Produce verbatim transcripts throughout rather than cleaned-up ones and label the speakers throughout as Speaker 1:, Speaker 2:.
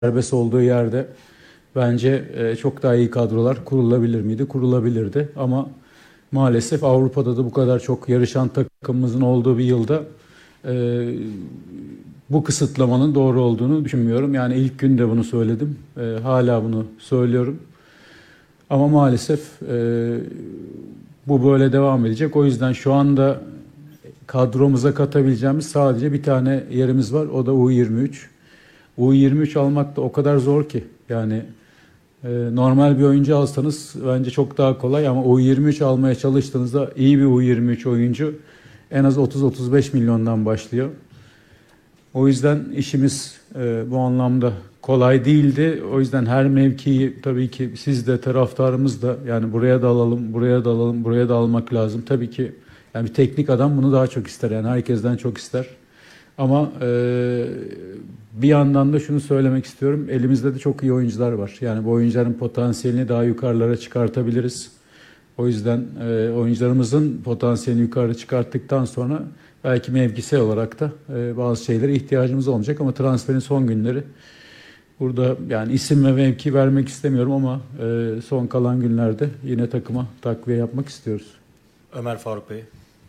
Speaker 1: serbest olduğu yerde bence e, çok daha iyi kadrolar kurulabilir miydi? Kurulabilirdi. Ama maalesef Avrupa'da da bu kadar çok yarışan takımımızın olduğu bir yılda e, bu kısıtlamanın doğru olduğunu düşünmüyorum. Yani ilk günde bunu söyledim. E, hala bunu söylüyorum. Ama maalesef e, bu böyle devam edecek. O yüzden şu anda kadromuza katabileceğimiz sadece bir tane yerimiz var. O da U yirmi üç. U yirmi üç almak da o kadar zor ki. Yani e, normal bir oyuncu alsanız bence çok daha kolay ama U yirmi üç almaya çalıştığınızda iyi bir U yirmi üç oyuncu en az otuz otuz beş milyondan başlıyor. O yüzden işimiz e, bu anlamda kolay değildi. O yüzden her mevkiyi tabii ki siz de taraftarımız da yani buraya da alalım, buraya da alalım, buraya da almak lazım. Tabii ki yani bir teknik adam bunu daha çok ister. Yani herkesten çok ister. Ama e, bir yandan da şunu söylemek istiyorum. Elimizde de çok iyi oyuncular var. Yani bu oyuncuların potansiyelini daha yukarılara çıkartabiliriz. O yüzden e, oyuncularımızın potansiyelini yukarı çıkarttıktan sonra belki mevkisel olarak da e, bazı şeylere ihtiyacımız olmayacak. Ama transferin son günleri burada yani isim ve mevki vermek istemiyorum ama e, son kalan günlerde yine takıma takviye yapmak istiyoruz.
Speaker 2: Ömer Faruk Bey.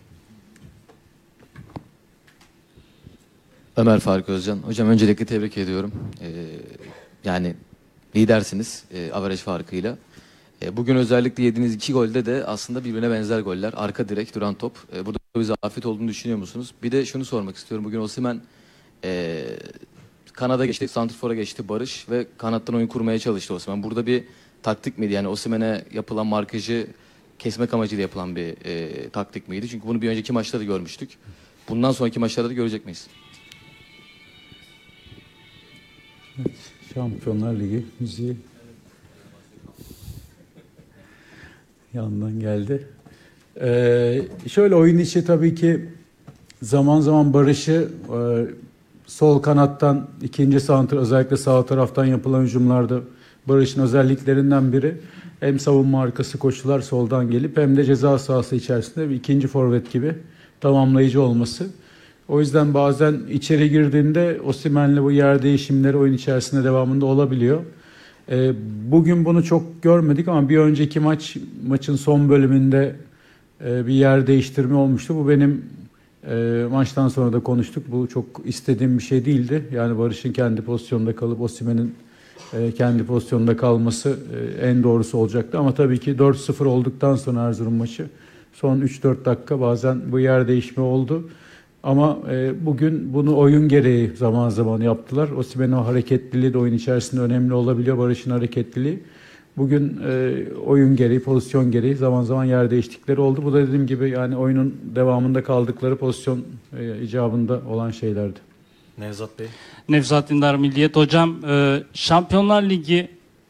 Speaker 3: Ömer Faruk Özcan. Hocam öncelikle tebrik ediyorum. Ee, yani lidersiniz e, averaj farkıyla. E, bugün özellikle yediğiniz iki golde de aslında birbirine benzer goller. Arka direk, duran top. E, burada bir zafiyet olduğunu düşünüyor musunuz? Bir de şunu sormak istiyorum. Bugün Osimhen e, kanada geçti, santrfora geçti Barış ve kanattan oyun kurmaya çalıştı Osimhen. Burada bir taktik miydi? Yani Osimhen'e yapılan markajı kesmek amacıyla yapılan bir e, taktik miydi? Çünkü bunu bir önceki maçta da görmüştük. Bundan sonraki maçlarda da görecek miyiz?
Speaker 1: Evet, Şampiyonlar Ligi müziği yandan geldi. Ee, şöyle oyun içi tabii ki zaman zaman Barış'ı e, sol kanattan ikinci santra özellikle sağ taraftan yapılan hücumlarda Barış'ın özelliklerinden biri hem savunma arkası koşular soldan gelip hem de ceza sahası içerisinde bir ikinci forvet gibi tamamlayıcı olması. O yüzden bazen içeri girdiğinde Osimhen'le bu yer değişimleri oyun içerisinde devamında olabiliyor. E, bugün bunu çok görmedik ama bir önceki maç maçın son bölümünde e, bir yer değiştirme olmuştu. Bu benim e, maçtan sonra da konuştuk. Bu çok istediğim bir şey değildi. Yani Barış'ın kendi pozisyonda kalıp Osimhen'in e, kendi pozisyonda kalması e, en doğrusu olacaktı. Ama tabii ki dört sıfır olduktan sonra Erzurum maçı son üç dört dakika bazen bu yer değişme oldu. Ama e, bugün bunu oyun gereği zaman zaman yaptılar. Osimhen'in o hareketliliği de oyun içerisinde önemli olabiliyor. Barış'ın hareketliliği. Bugün e, oyun gereği, pozisyon gereği zaman zaman yer değiştikleri oldu. Bu da dediğim gibi yani oyunun devamında kaldıkları pozisyon e, icabında olan şeylerdi.
Speaker 2: Nevzat Bey.
Speaker 4: Nevzat Dindar Milliyet. Hocam e, Şampiyonlar Ligi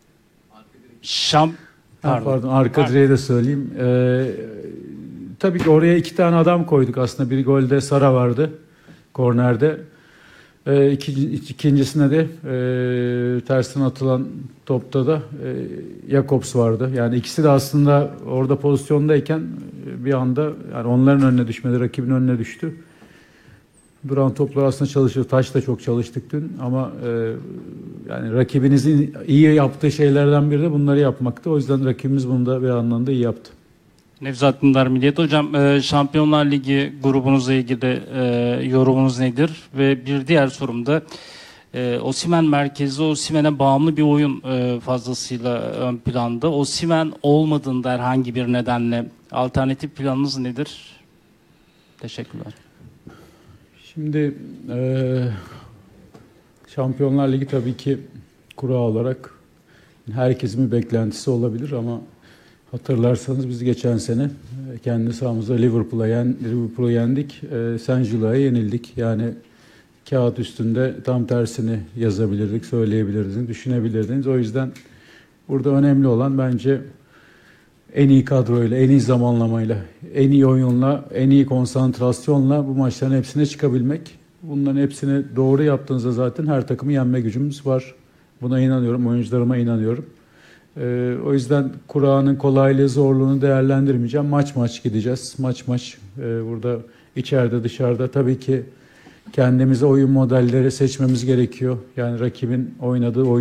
Speaker 4: şamp
Speaker 1: pardon, pardon arka direği de söyleyeyim. Ee, tabii ki oraya iki tane adam koyduk aslında. Bir golde Sara vardı kornerde. Ee, iki, ikincisine de e, tersten atılan topta da e, Jakobs vardı. Yani ikisi de aslında orada pozisyondayken bir anda yani onların önüne düşmedi, rakibin önüne düştü. Duran toplar aslında çalışıyor. Taş da çok çalıştık dün ama e, yani rakibinizin iyi yaptığı şeylerden biri de bunları yapmaktı. O yüzden rakibimiz bunu da bir anlamda iyi yaptı.
Speaker 4: Nevzat Dindar Milliyet. Hocam e, Şampiyonlar Ligi grubunuzla ilgili e, yorumunuz nedir? Ve bir diğer sorum da e, Osimhen merkezli, Osimhen'e bağımlı bir oyun e, fazlasıyla ön planda. Osimhen olmadığında herhangi bir nedenle alternatif planınız nedir? Teşekkürler.
Speaker 1: Şimdi e, Şampiyonlar Ligi tabii ki kura olarak herkesin bir beklentisi olabilir ama hatırlarsanız biz geçen sene kendi sahamızda Liverpool'a yen, Liverpool'u yendik. E, Saint Gillois'a yenildik. Yani kağıt üstünde tam tersini yazabilirdik, söyleyebilirdiniz, düşünebilirdiniz. O yüzden burada önemli olan bence en iyi kadroyla, en iyi zamanlamayla, en iyi oyunla, en iyi konsantrasyonla bu maçların hepsine çıkabilmek. Bunların hepsini doğru yaptığınızda zaten her takımı yenme gücümüz var. Buna inanıyorum, oyuncularıma inanıyorum. Ee, o yüzden kuranın kolaylığı, zorluğunu değerlendirmeyeceğim. Maç maç gideceğiz. Maç maç. Ee, burada içeride, dışarıda tabii ki kendimize oyun modelleri seçmemiz gerekiyor. Yani rakibin oynadığı oyun